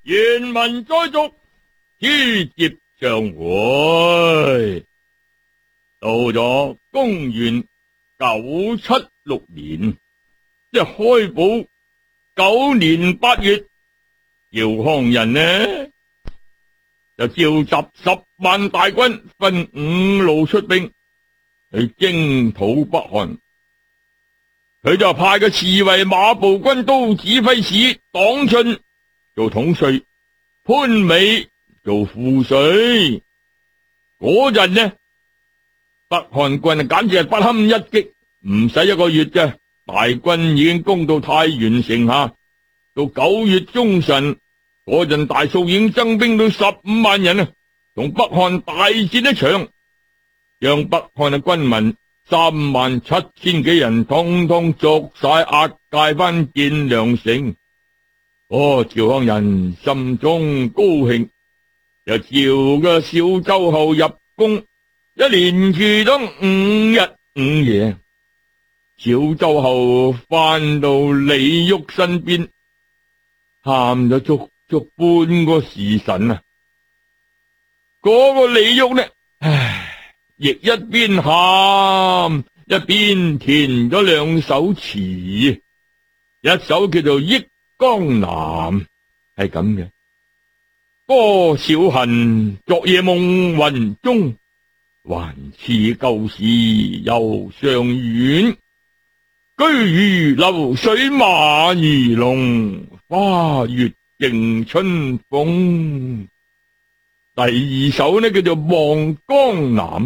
原文再續，書接上回。到咗公元976年，即係開寶9年8月，趙匡胤呢就召集10萬大軍，分5路出兵去征討北漢。佢就派個侍衛馬步軍都指揮使黨進做統帥，潘美做副帥。嗰陣呢，北漢軍啊簡直係不堪一擊，唔使1個月啫，大軍已經攻到太原城下。到9月中旬，嗰陣大數已經增兵到15萬人啊，同北漢大戰一場，將北漢嘅軍民37000幾人統統捉晒押解翻建梁城。趙匡胤心中高興，又召個小周后入宮，一連住咗5日5夜。小周后翻到李煜身邊，喊咗足足半個時辰啊！嗰個李煜呢，亦一邊喊一邊填咗2首詞，一首叫做《憶江南》，係咁嘅：多少恨，昨夜夢魂中，還似舊時遊上苑。居如流水馬兒龍，花月迎春風。第2首呢叫做《望江南》。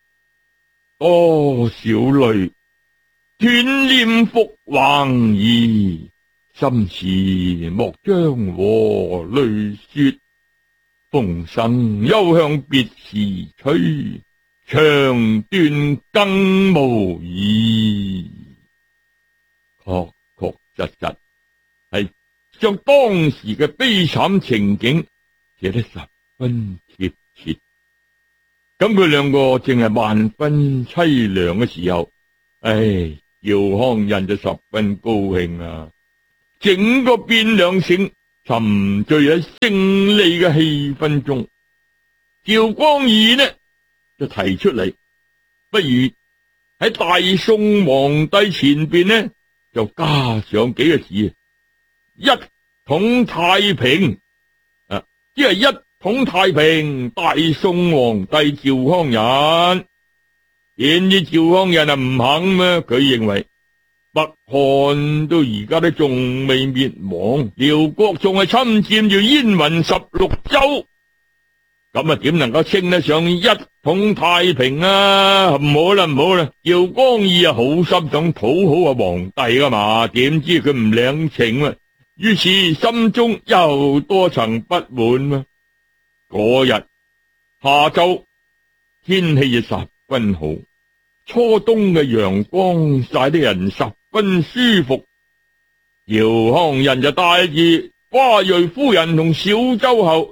多少淚，斷念復橫移，心事莫將和淚說。風生幽香別時吹，腸斷更無意。確確實實係將當時嘅悲慘情景寫得十分貼切。咁佢兩個正係萬分凄涼嘅時候，趙匡胤就十分高興啊！整個汴梁城沉醉喺勝利嘅氣氛中。趙光義呢就提出嚟，不如喺大宋皇帝前邊呢就加上幾個字，一統太平，即係一統太平，大宋皇帝趙匡胤。點知趙匡胤唔肯咩？佢認為北漢到而家都仲未滅亡，遼國仲係侵佔住燕雲16州，咁點能夠稱得上一統太平啊？唔好啦，唔好啦！趙光義好心想討好皇帝噶嘛，點知佢唔領情啊，於是心中又多層不滿啊。嗰日下晝天氣十分好，初冬嘅陽光曬得人十分舒服。趙匡胤就帶住花蕊夫人同小周后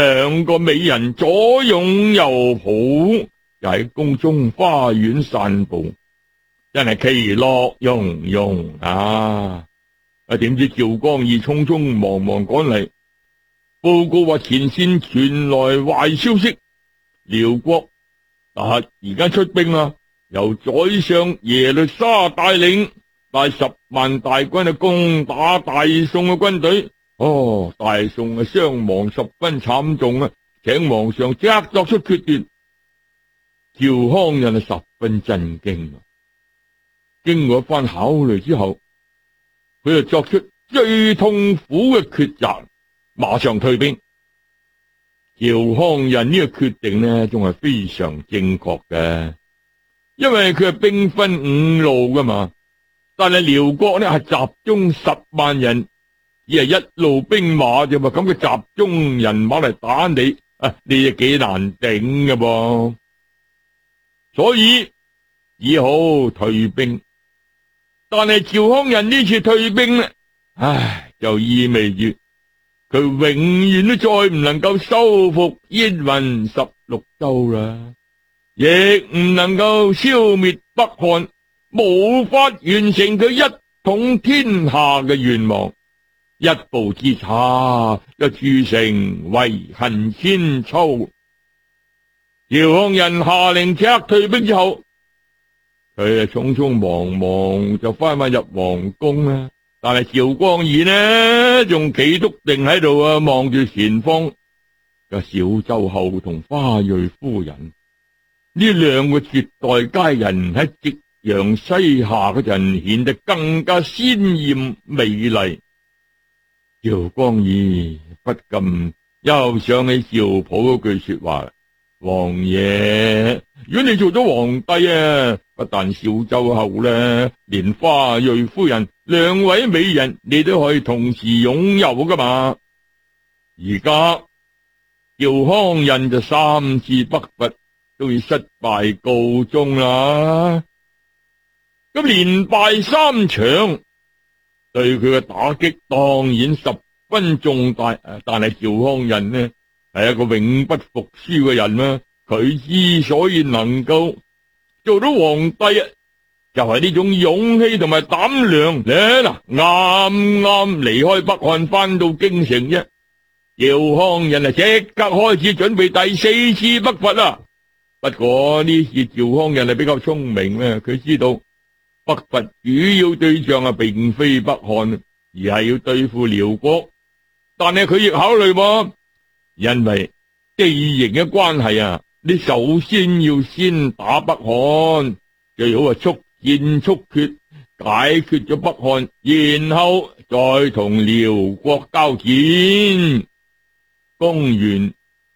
2個美人左擁右抱，又喺宮中花園散步，真係其樂融融啊！點知趙光義匆匆忙忙趕嚟，報告話前線傳來壞消息，遼國而家出兵啦，由宰相耶律沙帶領，帶10萬大軍去攻打大宋嘅軍隊。大宋嘅傷亡十分慘重啊，請皇上即刻作出決斷。趙匡胤十分震驚，經過一番考慮之後，佢就作出最痛苦嘅抉擇，馬上退兵。趙匡胤呢個決定呢，仲係非常正確嘅，因為佢係兵分5路噶嘛，但係遼國呢係集中10萬人，而係1路兵馬啫嘛，咁佢集中人馬嚟打你，你就幾難頂㗎噃，所以只好退兵。但係趙匡胤呢次退兵呢，就意味住佢永遠都再唔能夠收復燕雲16州啦，亦唔能夠消滅北漢，無法完成佢一統天下嘅願望。 一步之差，就鑄成遺恨千秋。趙匡胤下令撤退兵之後，佢匆匆忙忙就翻入皇宮啦。但係趙光義呢，仲企篤定喺度啊，望住前方嘅小周后同花蕊夫人呢兩個絕代佳人喺夕陽西下嗰陣，顯得更加鮮艷美麗。趙光義不禁又想起趙普嗰句說話：王爺，如果你做咗皇帝啊，不但小周后呢，連花蕊夫人兩位美人你都可以同時擁有噶嘛。而家趙匡胤就3次北伐都以失敗告終啦，咁連敗3場，對佢嘅打擊當然十分重大。但係趙匡胤呢係一個永不服輸嘅人啦，佢之所以能夠做到皇帝啊，就係呢種勇氣同埋膽量咧。嗱，啱啱離開北漢翻到京城啫，趙匡胤即刻開始準備第4次北伐啦。不過呢次趙匡胤係比較聰明咧，佢知道北伐主要對象啊並非北漢，而係要對付遼國。但係佢亦考慮喎，因為地形嘅關係啊，你首先要先打北漢，最好速戰速決，解決咗北漢，然後再同遼國交戰。公元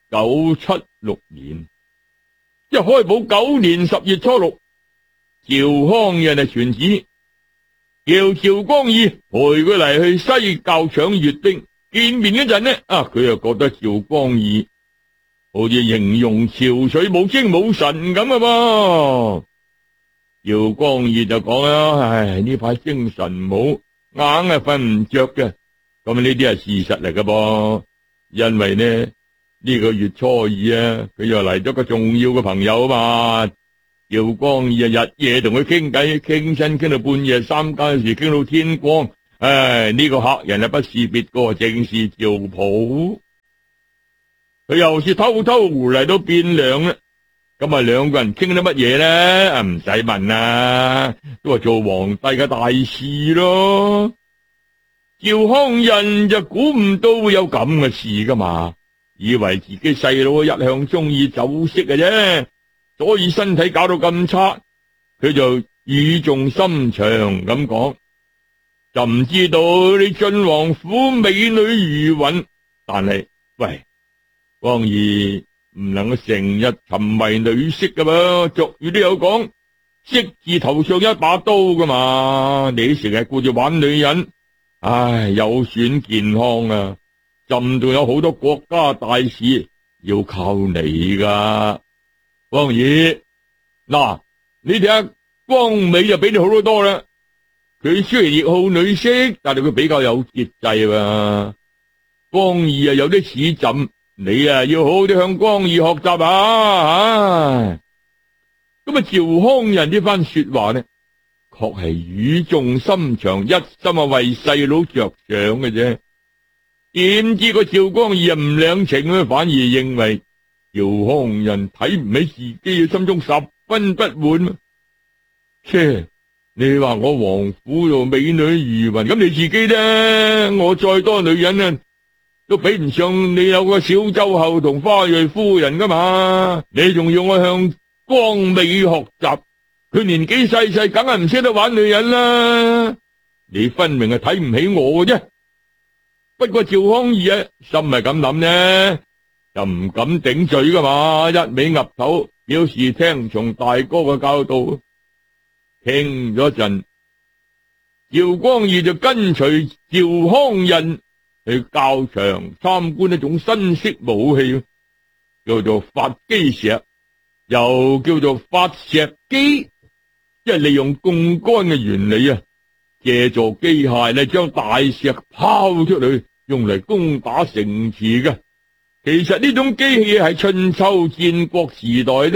976年，即係開寶9年10月初6，趙匡胤傳旨，叫趙光義陪佢嚟去西教搶閱兵。見面嗰陣呢，佢又覺得趙光義好似形容潮水冇精冇神咁啊噃。趙光義就講啦：唉，呢排精神唔好，硬係瞓唔着嘅。咁呢啲係事實嚟噶噃，因為呢個月初二啊，佢又嚟咗個重要嘅朋友啊嘛。趙光義日夜同佢傾偈，傾到半夜3更時，傾到天光。唉，呢個客人不是別個，正是趙普。佢又是偷偷嚟到汴梁啦。咁啊，兩個人傾得乜嘢咧？唔使問啦，都係做皇帝嘅大事咯。趙匡胤就估唔到會有咁嘅事噶嘛，以為自己細佬一向中意酒色嘅啫，所以身體搞到咁差。佢就語重心長咁講，就唔知道你晉王府美女如雲，但係喂，光義唔能夠成日沉迷女色噶噃，俗語都有講，色字頭上一把刀噶嘛，你成日顧住玩女人，唉，有損健康啊！朕仲有好多國家大事要靠你噶，光義。嗱，你睇下光美就比你好得多啦。佢雖然亦好女色，但係佢比較有節制啊。光義有啲似朕，你要好好啲向光義學習啊！咁啊，趙匡胤呢番說話呢，確係語重心長，一心為細佬着想嘅啫。點知個趙光義唔領情，反而認為趙匡胤睇唔起自己，心中十分不滿。切！你話我王府度美女如雲，咁你自己呢？我再多女人啊，都比唔上你有個小周后同花蕊夫人噶嘛？你仲要我向光美學習？佢年紀細細，梗係唔識得玩女人啦。你分明係睇唔起我啫。不過趙匡義心係咁諗呢，就唔敢頂嘴噶嘛，一味岌頭表示聽從大哥嘅教導。傾咗陣，趙光義就跟隨趙匡胤去教場參觀一種新式武器，叫做發機石，又叫做發石機，即係利用槓桿嘅原理啊，借助機械咧將大石拋出去，用嚟攻打城池嘅。其實呢種機器係春秋戰國時代咧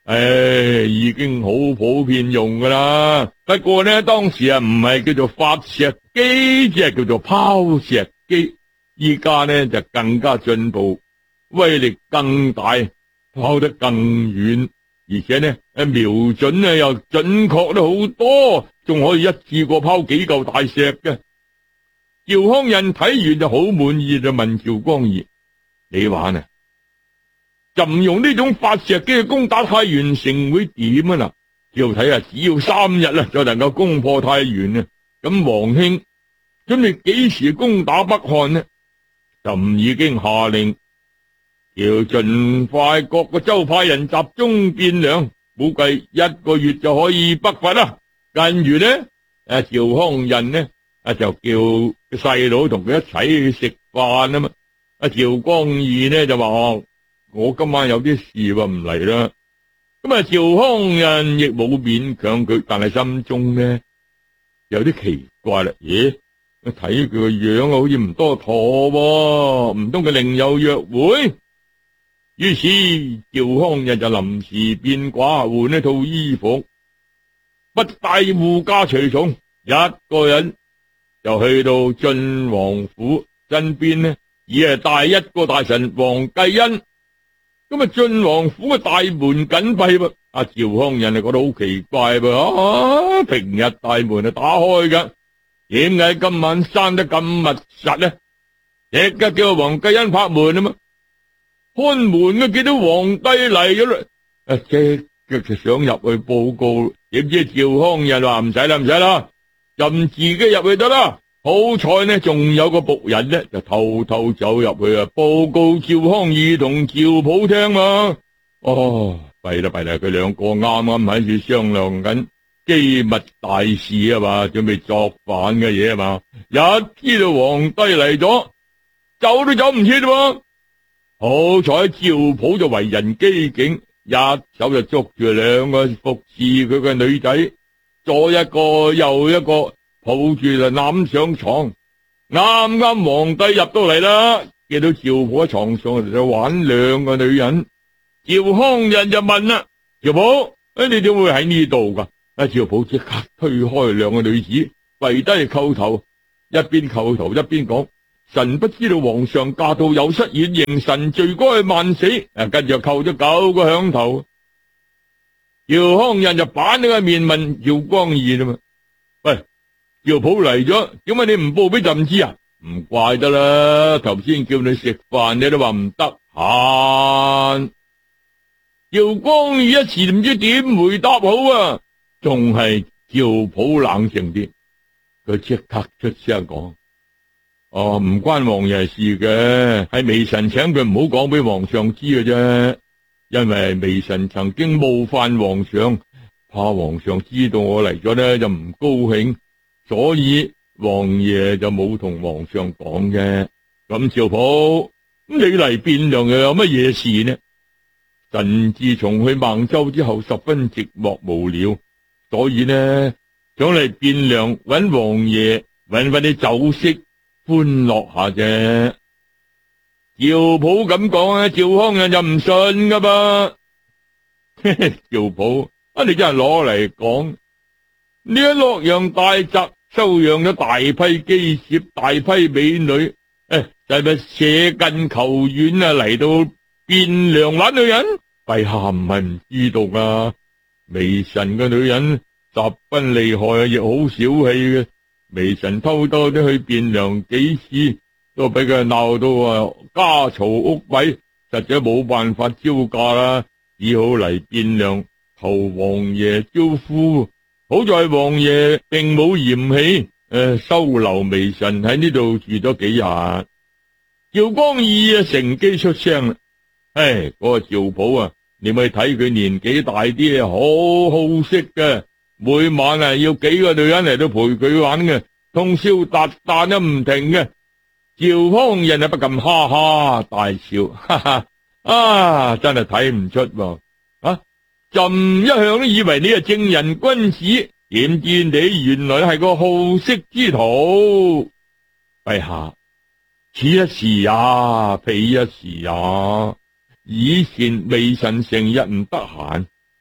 已經好普遍用噶啦。不過呢，當時唔係叫做發石機，只係叫做拋石機。依家呢就更加進步，威力更大，拋得更遠，而且呢瞄準呢又準確得好多，仲可以一次過拋幾嚿大石嘅。趙匡胤睇完就好滿意，就問趙光義：你話呢？就唔用呢種發石機去攻打太原城會點啊？嗱，要睇下，只要3日啦，就能夠攻破太原啊！咁王兄準備幾時攻打北漢呢？朕已經下令，要盡快各個州派人集中變糧，估計1個月就可以北伐啦。近如呢，趙匡胤呢，就叫細佬同佢一齊去食飯啊嘛。趙光義呢就話：我今晚有啲事喎，唔嚟啦。咁趙匡胤亦冇勉強佢，但係心中呢有啲奇怪啦。咦，睇佢個樣好似唔多妥喎，唔通佢另有約會？於是趙匡胤就臨時變卦，換一套衣服，不帶護駕隨從，一個人就去到晉王府身邊呢，而係帶一個大臣王繼恩。咁晉王府嘅大門緊閉噃，趙匡胤就覺得好奇怪噃，平日大門係打開噶，點解今晚閂得咁密實呢？即刻叫王繼恩拍門啊嘛，看門都見到皇帝嚟咗啦，即刻就想入去報告，點知趙匡胤話唔使啦，唔使啦，任自己入去得啦。好彩呢，仲有個僕人呢，就偷偷走入去報告趙匡義同趙普聽嘛。哦，弊啦，佢兩個啱啱喺住商量緊機密大事啊嘛，準備作反嘅嘢啊嘛。一知道皇帝嚟咗，走都走唔切喎。好彩趙普就為人機警，一手就捉住2個服侍佢嘅女仔，左一個右一個，抱住就攬上床。啱啱皇帝入到嚟啦，見到趙普喺床上就玩2個女人。趙匡胤就問啦：趙普，你點會喺呢度噶？趙普即刻推開2個女子，跪低叩頭，一邊叩頭一邊講：臣不知道皇上駕到有失遠迎，臣罪該萬死。跟住叩咗9個響頭。趙匡胤就板咗個面問趙光義啦嘛：喂，趙普嚟咗，點解你唔報俾朕知啊？唔怪得啦，頭先叫你食飯，你都話唔得閒。趙光義一時唔知點回答好啊，仲係趙普冷靜啲，佢即刻出聲講：唔關王爺事嘅，係微臣請佢唔好講俾皇上知嘅啫，因為微臣曾經冒犯皇上，怕皇上知道我嚟咗呢就唔高興，所以王爺就冇同皇上講嘅。咁趙普，你嚟汴梁又有乜嘢事呢？臣自從去孟州之後，十分寂寞無聊，所以呢想嚟汴梁揾王爺，揾翻啲酒色歡樂下啫。趙普咁講，趙匡胤就唔信噶噃。趙普，你真係攞嚟講，呢一洛陽大宅收養咗大批姬妾，大批美女，係咪捨近求遠啊嚟到汴梁玩女人？陛下唔係唔知道噶，微臣嘅女人十分厲害，亦好小氣嘅。微臣偷偷地去汴梁幾次，都俾佢鬧到家嘈屋閉，實在冇辦法招架啦，只好嚟汴梁求王爺招呼。好在王爺並冇嫌棄，收留微臣喺呢度住咗幾日。趙光義乘機出聲啦：嗰個趙普啊，你咪睇佢年紀大啲，好好色嘅，每晚要幾個女人嚟到陪佢玩嘅，通宵達旦都唔停嘅。趙匡胤不禁哈哈大笑，哈哈，真係睇唔出喎。朕一向都以為你係正人君子，點知你原來係個好色之徒。陛下，此一時也，彼一時也。以前微臣成日唔得閒，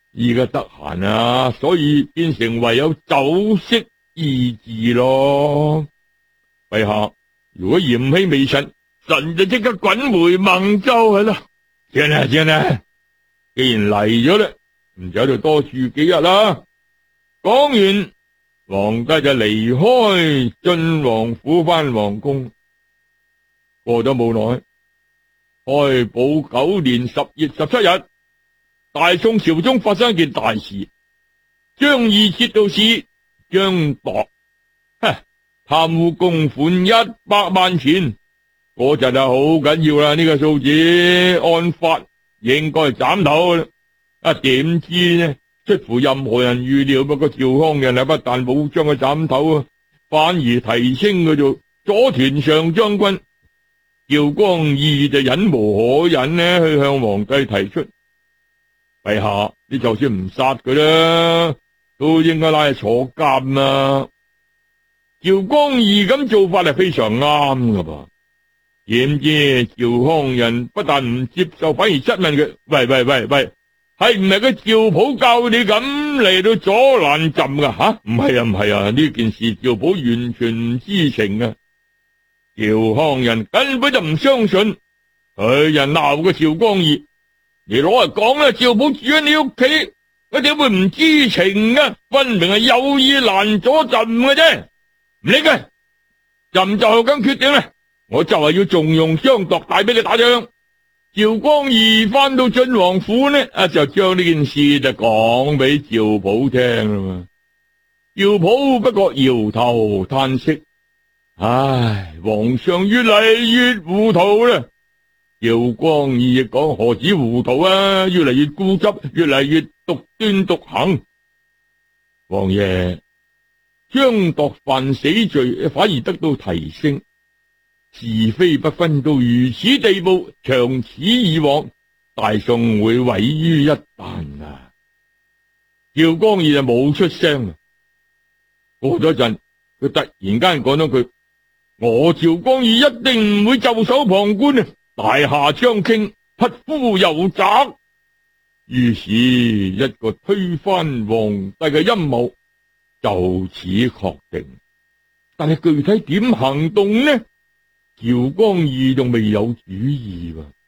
而家得閒啊，所以變成唯有酒色二字咯。陛下，如果嫌棄微臣，臣就即刻滾回孟州去啦。正啦，正啦，既然嚟咗啦，唔就喺度多住幾日啦。講完，皇帝就離開晉王府返皇宮。過咗冇耐，開寶9年10月17日，大宋朝中發生一件大事，張義節度使張鐸貪污公款100萬錢，嗰陣啊好緊要啦，呢個數字按法應該斬頭啦。點知呢，出乎任何人預料，不過趙匡胤不但冇將佢斬頭啊，反而提升佢做左團上將軍。趙光義就忍無可忍呢，去向皇帝提出：陛下，你就算唔殺佢啦，都應該拉去坐監啊！趙光義咁做法係非常啱噶噃。點知趙匡胤不但唔接受，反而質問佢：喂，係唔係個趙普教你咁嚟到阻攔朕噶？吓，唔係啊，呢件事趙普完全唔知情啊！趙匡胤根本就唔相信，佢人鬧個趙光義，你攞嚟講啦，趙普住喺你屋企，佢點會唔知情啊？分明係有意攔阻朕嘅啫，唔理佢，朕就咁決定啦，我就係要重用張鐸帶俾你打仗。趙光義翻到晉王府呢，就將呢件事就講俾趙普聽啦嘛。趙普不過搖頭嘆息。唉，皇上越嚟越糊塗啦！趙光義亦講何止糊塗啊，越嚟越固執，越嚟越獨斷獨行。王爺，張鐸犯死罪反而得到提升，是非不分到如此地步，長此以往，大宋會毀於一旦啊！趙光義就冇出聲。過咗陣，佢突然間講咗句：我趙光義一定唔會袖手旁觀啊！大廈將傾，匹夫有責。於是，一個推翻皇帝嘅陰謀就此確定。但係具體點行動呢？趙光義仲未有主意喎。